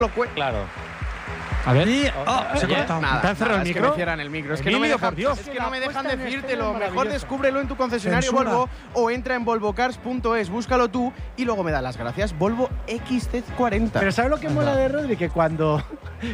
Claro. A ver. Se corta. ¿Te han cerrado el micro? Es que me cierran el micro. Es que Emilio, no me dejan, por Dios. es que no me dejan decírtelo. Mejor maravillosa. descúbrelo en tu concesionario Censura. Volvo o entra en volvocars.es, búscalo tú y luego me da las gracias. Volvo XC40. Pero ¿sabes lo que mola de Rodri? Que cuando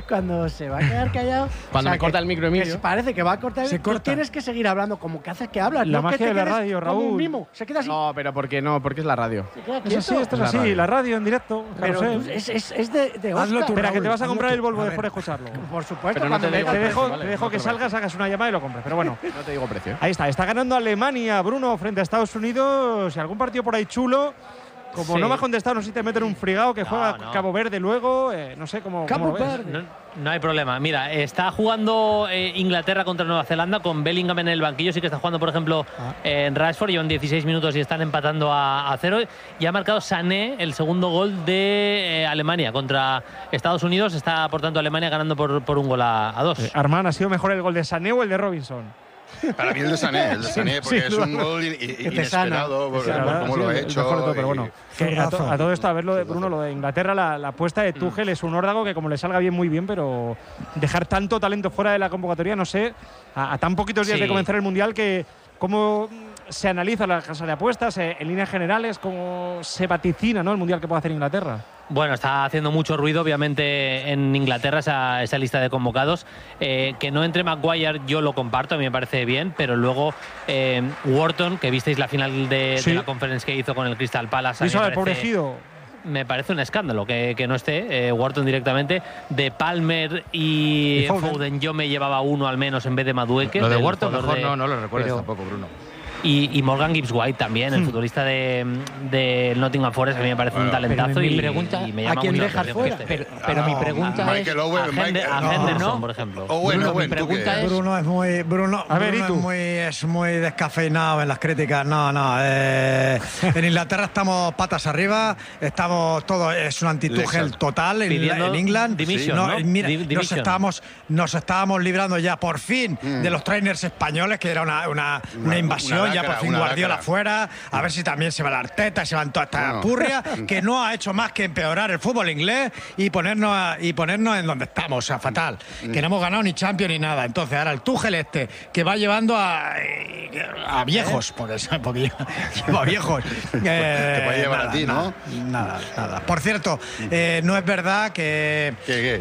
se va a quedar callado… Cuando me corta el micro, Emilio. que parece que va a cortar… Se tú corta. tienes que seguir hablando como que haces que hablas. La no que magia te de la quedes radio, como un Raúl. mimo. Se queda así. No, pero ¿por qué no? Porque es la radio. Se queda Es quieto. así, esto es La así. radio. La radio en directo. Pero Carrusel. es de Hazlo Oscar. tú, Espera, que te vas a Hazlo comprar tú. el Volvo A ver. después de escucharlo. Por supuesto, Pero no cuando te me digo Te precio, dejo, vale, te dejo no que te salgas, hagas una llamada y lo compres. Pero bueno, No te digo precio. ahí está. Está ganando Alemania, Bruno, frente a Estados Unidos. Y algún partido por ahí chulo. Como Sí. no me has contestado, no sé si te meten un frigado que juega no. Cabo Verde luego. No sé cómo Cabo lo ves. Verde. No hay problema. Mira, está jugando Inglaterra contra Nueva Zelanda con Bellingham en el banquillo. Sí que está jugando, por ejemplo, en Rashford. Llevan 16 minutos y están empatando a 0. Y ha marcado Sané el segundo gol de Alemania contra Estados Unidos. Está, por tanto, Alemania ganando por un gol a 2. Armán, ¿ha sido mejor el gol de Sané o el de Robinson? Para mí el de Sané, porque sin es un duda. gol te sana. inesperado por Sí, la verdad, cómo sí, lo ha el hecho. mejor de todo, pero bueno. Que a todo esto, a ver lo de Bruno, lo de Inglaterra, la apuesta de Tuchel es un órdago que como le salga bien, muy bien, pero dejar tanto talento fuera de la convocatoria, no sé, a tan poquitos días Sí. de comenzar el Mundial, que cómo se analiza la casa de apuestas, en líneas generales, cómo se vaticina, ¿no?, el Mundial que puede hacer Inglaterra. Bueno, está haciendo mucho ruido, obviamente, en Inglaterra esa lista de convocados. Que no entre Maguire, yo lo comparto, a mí me parece bien, pero luego Wharton, que visteis la final de la conference que hizo con el Crystal Palace. Eso al pobre Gido. Me parece un escándalo que no esté Wharton directamente. De Palmer y Foden yo me llevaba uno al menos en vez de Madueke. Lo de del Wharton jugador mejor no lo recuerdas pero- tampoco, Bruno. Y Morgan Gibbs-White también, el futbolista de Nottingham Forest, a mí me parece un talentazo. Pero mi y pregunta, me ¿a llama quién mucho la dejas atención fuera? que esté. Pero mi pregunta es… Michael Owen, a Henderson, por ejemplo. Owen, Bruno, mi ¿tú pregunta qué? es… Bruno es muy A ver, ¿y tú? es muy descafeinado en las críticas. En Inglaterra estamos patas arriba, estamos todo es un antitúgel total Pidiendo en England. dimisión, ¿no? Mira, Dimisión. nos estábamos librando ya por fin de los trainers españoles, que era una invasión, una ya por lacra, fin una Guardiola lacra. fuera, a ver si también se va la Arteta, se van todas estas No. purrias, que no ha hecho más que empeorar el fútbol inglés y ponernos en donde estamos, o sea, fatal. Que no hemos ganado ni Champions ni nada. Entonces, ahora el Tuchel que va llevando a viejos, porque lleva viejos. Te puede llevar a ti, ¿no? Nada. Por cierto, no es verdad que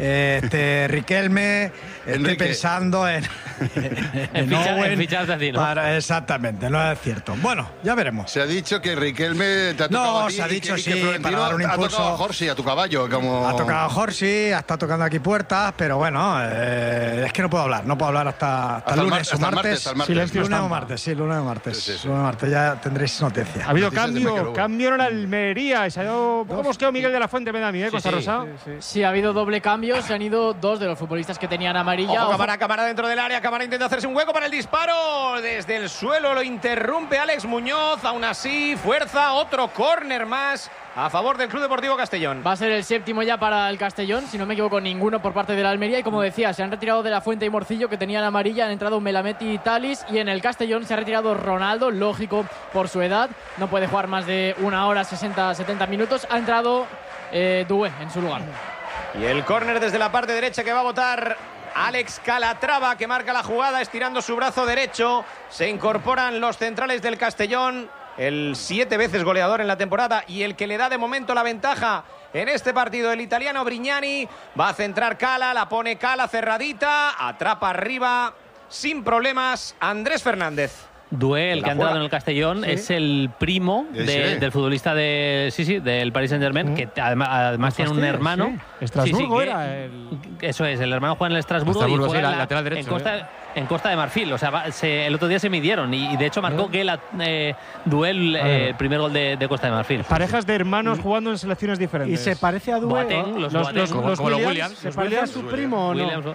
Riquelme esté Enrique. pensando en Owen en ficharte a ti, ¿no? exactamente, no es cierto. Bueno, ya veremos. Se ha dicho que Riquelme te ha tocado a ti se ha y dicho que sí, Florentino para dar un ha impulso. tocado a Jorsi, a tu caballo. Como… Ha tocado a Jorsi, ha estado tocando aquí puertas, pero bueno, es que no puedo hablar hasta Hasta el lunes martes, o martes. hasta el martes. Silencio. Lunes o estampa. martes, sí, lunes o martes. Sí. Lunes o martes ya tendréis noticia. Ha habido Noticias de Michael Owen. cambio en la Almería. Y se ha ido un poco mosqueo Miguel de la Fuente, me da a mí, Costa Rosa. Sí, ha habido doble cambio. Se han ido dos de los futbolistas que tenían amarilla. Ojo, Cámara dentro del área. Cámara intenta hacerse un hueco para el disparo. Desde el suelo lo interrumpe Alex Muñoz. Aún así, fuerza. Otro córner más a favor del Club Deportivo Castellón. Va a ser el séptimo ya para el Castellón, si no me equivoco, ninguno por parte de la Almería. Y como decía, se han retirado de la Fuente y Morcillo, que tenían amarilla. Han entrado Melamed y Talis. Y en el Castellón se ha retirado Ronaldo, lógico por su edad. No puede jugar más de 1 hora, 60-70 minutos. Ha entrado Doué en su lugar. Y el córner desde la parte derecha que va a botar Alex Calatrava, que marca la jugada estirando su brazo derecho. Se incorporan los centrales del Castellón, el 7 veces goleador en la temporada y el que le da de momento la ventaja en este partido, el italiano Brignani. Va a centrar Cala, la pone Cala cerradita, atrapa arriba sin problemas Andrés Fernández. Doué, el que ha entrado en el Castellón, es el primo del futbolista del Paris Saint-Germain, que además tiene un hermano. Sí. Estrasburgo que- era Eso es, el hermano juega en el Estrasburgo y Estrasburgo, juega sí, lateral derecho, en Costa de Marfil. O sea, el otro día se midieron y de hecho marcó que Doué el primer gol de Costa de Marfil. Parejas de hermanos jugando en selecciones diferentes. ¿Y se parece a Doué? Boateng, los Los Boateng. Williams, como los Williams. ¿Se ¿Se parece a su primo o no? Williams,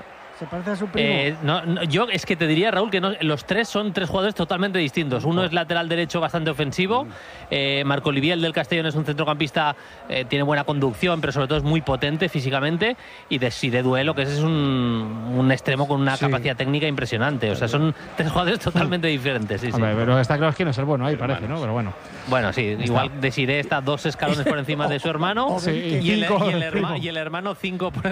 ¿Se parece a su primo? Yo es que te diría, Raúl, que los tres son tres jugadores totalmente distintos. Uno es lateral derecho bastante ofensivo. Marco Olivier, el del Castellón, es un centrocampista, tiene buena conducción, pero sobre todo es muy potente físicamente. Y de duelo, que ese es un extremo con una capacidad técnica impresionante. O sea, son tres jugadores totalmente diferentes. Sí, Hombre, pero está claro que no es el bueno ahí, parece, ¿no? Pero bueno. Bueno, sí, igual Desiré está 2 escalones por encima de su hermano. Sí, y el hermano 5 por